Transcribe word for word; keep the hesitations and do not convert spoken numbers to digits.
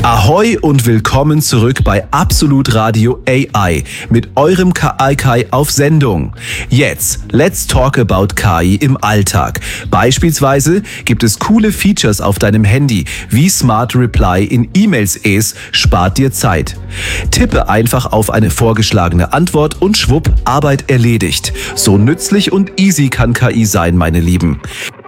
Ahoi und willkommen zurück bei Absolut Radio A I mit eurem K I-Kai auf Sendung. Jetzt, let's talk about K I im Alltag. Beispielsweise gibt es coole Features auf deinem Handy, wie Smart Reply in E-Mails es, spart dir Zeit. Tippe einfach auf eine vorgeschlagene Antwort und schwupp, Arbeit erledigt. So nützlich und easy kann K I sein, meine Lieben.